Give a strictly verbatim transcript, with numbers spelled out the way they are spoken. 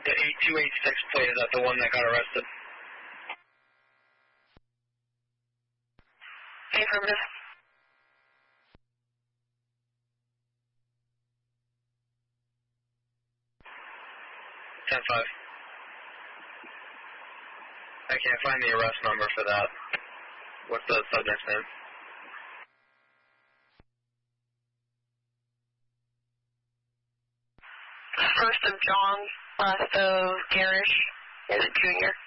The eight two eight six plate, is that the one that got arrested? Affirmative. ten five. I can't find the arrest number for that. What's the subject's name? First of John, last of Garish, is it Junior?